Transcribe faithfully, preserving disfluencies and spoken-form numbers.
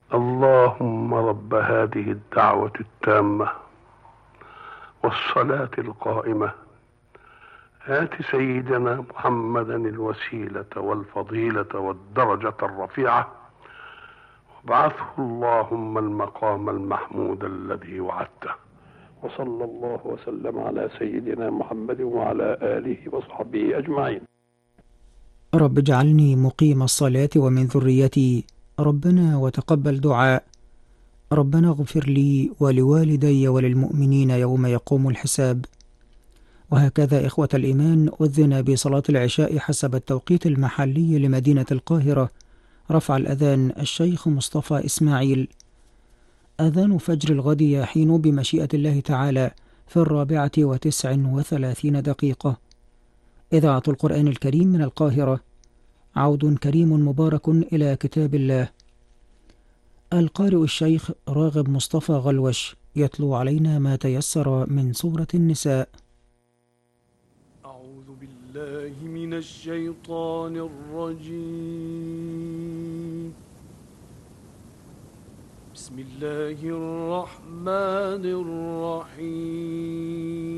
اللهم رب هذه الدعوة التامة والصلاة القائمة آت سيدنا محمدا الوسيلة والفضيلة والدرجة الرفيعة وابعثه اللهم المقام المحمود الذي وعدته. وصلى الله وسلم على سيدنا محمد وعلى آله وصحبه أجمعين. رب اجعلني مقيم الصلاة ومن ذريتي ربنا وتقبل دعاء. ربنا اغفر لي ولوالدي وللمؤمنين يوم يقوم الحساب. وهكذا إخوة الإيمان أذن بصلاة العشاء حسب التوقيت المحلي لمدينة القاهرة. رفع الأذان الشيخ مصطفى إسماعيل. أذان فجر الغد يحين بمشيئة الله تعالى في الرابعة وتسع وثلاثين دقيقة. إذاعة القرآن الكريم من القاهرة. عود كريم مبارك إلى كتاب الله. القارئ الشيخ راغب مصطفى غلوش يتلو علينا ما تيسر من سورة النساء. أعوذ بالله من الشيطان الرجيم. بسم الله الرحمن الرحيم.